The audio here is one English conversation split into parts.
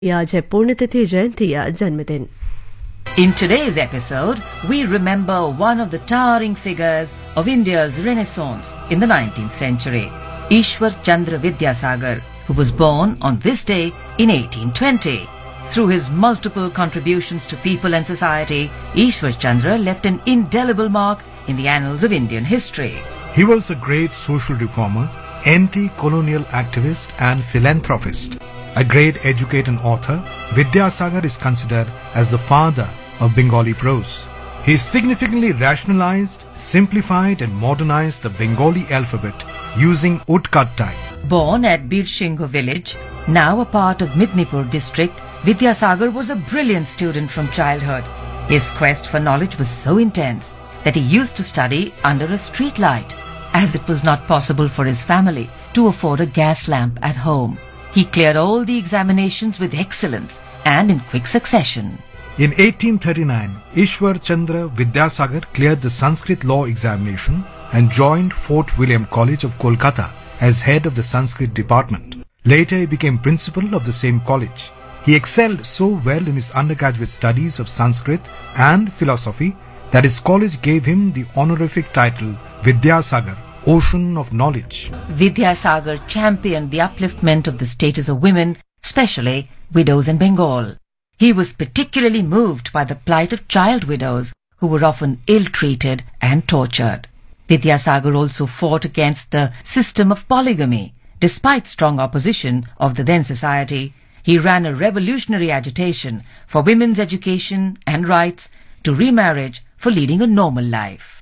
आज है पुण्यतिथि जयंती या जन्मदिन। In today's episode, we remember one of the towering figures of India's Renaissance in the 19th century, Ishwar Chandra Vidyasagar, who was born on this day in 1820. Through his multiple contributions to people and society, Ishwar Chandra left an indelible mark in the annals of Indian history. He was a great social reformer, anti-colonial activist and philanthropist. A great educator and author, Vidyasagar is considered as the father of Bengali prose. He significantly rationalized, simplified and modernized the Bengali alphabet using woodcut type. Born at Birshingho village, now a part of Midnipur district, Vidyasagar was a brilliant student from childhood. His quest for knowledge was so intense that he used to study under a street light, as it was not possible for his family to afford a gas lamp at home. He cleared all the examinations with excellence and in quick succession. In 1839, Ishwar Chandra Vidyasagar cleared the Sanskrit law examination and joined Fort William College of Kolkata as head of the Sanskrit department. Later, he became principal of the same college. He excelled so well in his undergraduate studies of Sanskrit and philosophy that his college gave him the honorific title Vidyasagar, Ocean of Knowledge. Vidyasagar championed the upliftment of the status of women, especially widows in Bengal. He was particularly moved by the plight of child widows, who were often ill-treated and tortured. Vidyasagar also fought against the system of polygamy. Despite strong opposition of the then society, he ran a revolutionary agitation for women's education and rights to remarriage for leading a normal life.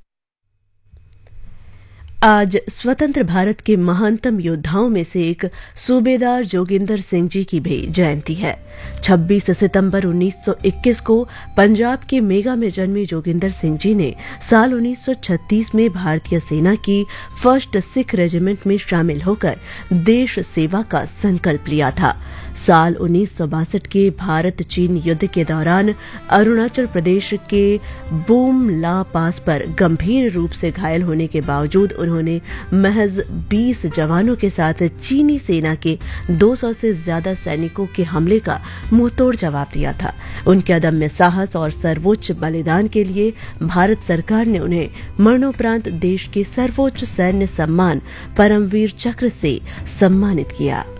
आज स्वतंत्र भारत के महानतम योद्धाओं में से एक सूबेदार जोगिंदर सिंह जी की भी जयंती है। 26 सितंबर 1921 को पंजाब के मेगा में जन्मे जोगिंदर सिंह जी ने साल 1936 में भारतीय सेना की फर्स्ट सिख रेजिमेंट में शामिल होकर देश सेवा का संकल्प लिया था। साल 1962 के भारत चीन युद्ध के दौरान अरुणाचल प्रदेश के बूम ला पास पर गंभीर रूप से घायल होने के बावजूद उन्होंने महज 20 जवानों के साथ चीनी सेना के 200 से ज्यादा सैनिकों के हमले का मुंहतोड़ जवाब दिया था। उनके अदम्य साहस और सर्वोच्च बलिदान के लिए भारत सरकार ने उन्हें मरणोपरांत देश के सर्वोच्च सैन्य सम्मान परमवीर चक्र से सम्मानित किया।